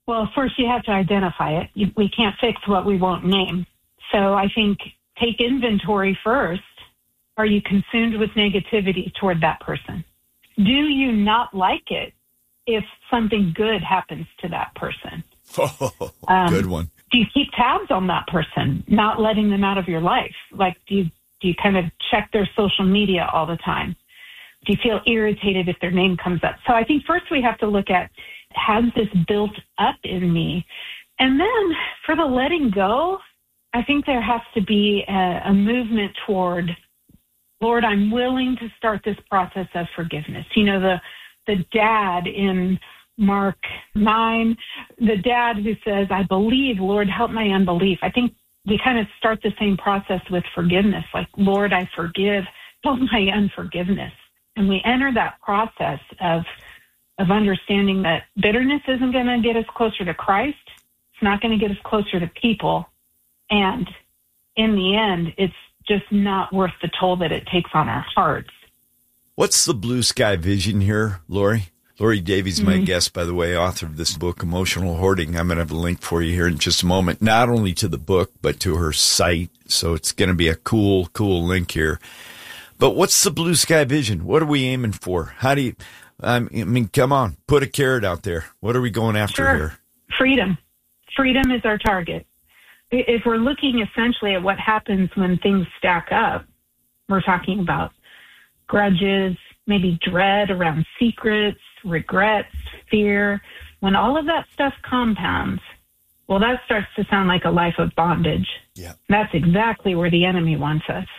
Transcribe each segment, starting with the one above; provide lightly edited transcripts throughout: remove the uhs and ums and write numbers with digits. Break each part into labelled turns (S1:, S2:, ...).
S1: Well, first you have to identify it. We can't fix what we won't name. So I think take inventory first. Are you consumed with negativity toward that person? Do you not like it if something good happens to that person?
S2: Good one.
S1: Do you keep tabs on that person, not letting them out of your life? Like, do you kind of check their social media all the time? Do you feel irritated if their name comes up? So I think first we have to look at, has this built up in me? And then for the letting go, I think there has to be a movement toward, Lord, I'm willing to start this process of forgiveness. You know, the dad in Mark 9, the dad who says, I believe, Lord, help my unbelief. I think we kind of start the same process with forgiveness, like, Lord, I forgive, help my unforgiveness. And we enter that process of understanding that bitterness isn't going to get us closer to Christ. It's not going to get us closer to people. And in the end, it's just not worth the toll that it takes on our hearts.
S2: What's the blue sky vision here, Lori? Lori Davies, my guest, by the way, author of this book, Emotional Hoarding. I'm going to have a link for you here in just a moment, not only to the book, but to her site. So it's going to be a cool link here. But what's the blue sky vision? What are we aiming for? How do you, I mean, come on, put a carrot out there. What are we going after here?
S1: Freedom. Freedom is our target. If we're looking essentially at what happens when things stack up, we're talking about grudges, maybe dread around secrets, regrets, fear. When all of that stuff compounds, well, that starts to sound like a life of bondage.
S2: Yeah. That's
S1: exactly where the enemy wants us.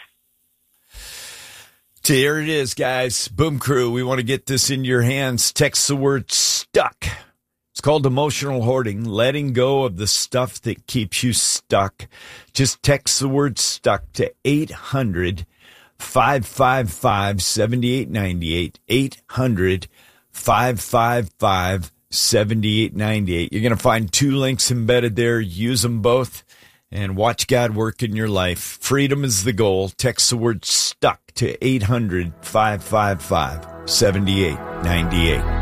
S2: So here it is, guys. Boom Crew, we want to get this in your hands. Text the word STUCK. It's called Emotional Hoarding, letting go of the stuff that keeps you stuck. Just text the word STUCK to 800-555-7898, 800-555-7898. You're going to find 2 links embedded there. Use them both and watch God work in your life. Freedom is the goal. Text the word STUCK to 800-555-7898.